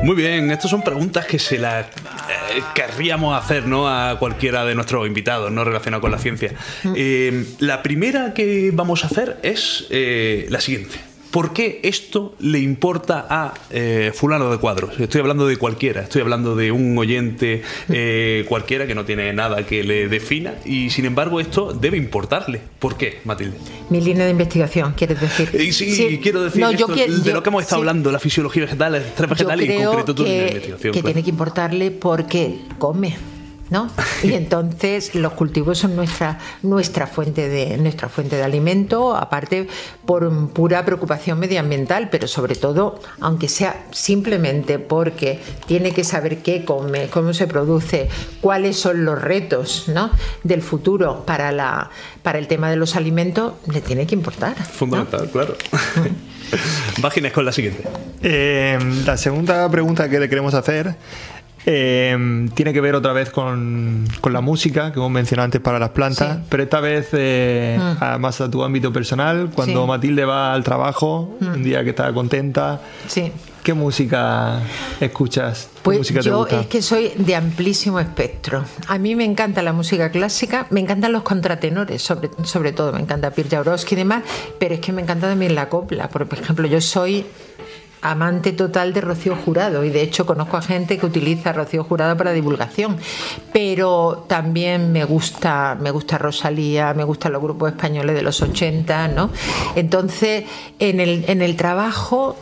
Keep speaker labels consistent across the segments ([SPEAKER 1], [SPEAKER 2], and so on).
[SPEAKER 1] Muy bien, estas son preguntas que se las querríamos hacer, ¿no?, a cualquiera de nuestros invitados, ¿no?, relacionados con la ciencia. La primera que vamos a hacer es la siguiente. ¿Por qué esto le importa a fulano de cuadros? Estoy hablando de cualquiera, estoy hablando de un oyente cualquiera que no tiene nada que le defina y sin embargo esto debe importarle. ¿Por qué, Matilde?
[SPEAKER 2] Mi línea de investigación, ¿quieres decir?
[SPEAKER 1] Sí, quiero decir de lo que hemos estado hablando, la fisiología vegetal, el estrés vegetal y en concreto tu línea de investigación.
[SPEAKER 2] Que tiene que importarle porque come, ¿no? Y entonces los cultivos son nuestra fuente de alimento, aparte por pura preocupación medioambiental, pero sobre todo, aunque sea simplemente porque tiene que saber qué come, cómo se produce, cuáles son los retos, ¿no?, del futuro para el tema de los alimentos, le tiene que importar, ¿no?
[SPEAKER 1] Fundamental, claro. Vagines con la siguiente.
[SPEAKER 3] La segunda pregunta que le queremos hacer tiene que ver otra vez con la música que hemos mencionado antes para las plantas, sí. Pero esta vez más a tu ámbito personal, cuando sí. Matilde va al trabajo, un día que está contenta, sí. ¿Qué música escuchas?
[SPEAKER 2] Pues
[SPEAKER 3] música
[SPEAKER 2] yo
[SPEAKER 3] te gusta?
[SPEAKER 2] Es que soy de amplísimo espectro. A mí me encanta la música clásica, me encantan los contratenores, sobre todo, me encanta Pierre Jaworski y demás, pero es que me encanta también la copla. Por ejemplo, yo soy amante total de Rocío Jurado y de hecho conozco a gente que utiliza a Rocío Jurado para divulgación, pero también me gusta Rosalía, me gustan los grupos españoles de los 80, ¿no? Entonces en el trabajo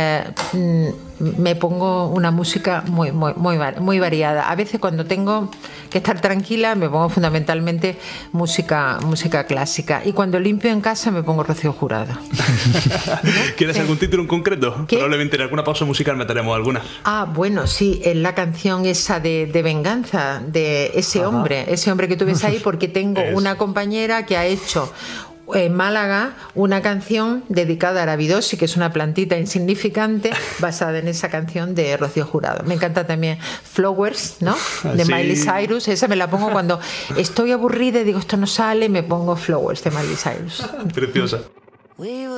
[SPEAKER 2] me pongo una música muy variada. A veces cuando tengo que estar tranquila me pongo fundamentalmente música clásica, y cuando limpio en casa me pongo Rocío Jurado.
[SPEAKER 1] ¿Quieres algún título en concreto?
[SPEAKER 2] ¿Qué?
[SPEAKER 1] Probablemente en alguna pausa musical meteremos alguna.
[SPEAKER 2] Bueno, sí, es la canción esa de Venganza, de ese hombre que tú ves ahí, porque tengo una compañera que ha hecho en Málaga una canción dedicada a Arabidosi, que es una plantita insignificante, basada en esa canción de Rocío Jurado. Me encanta también Flowers, ¿no?, de Miley Cyrus. Esa me la pongo cuando estoy aburrida y digo esto no sale, me pongo Flowers de Miley Cyrus.
[SPEAKER 1] Preciosa.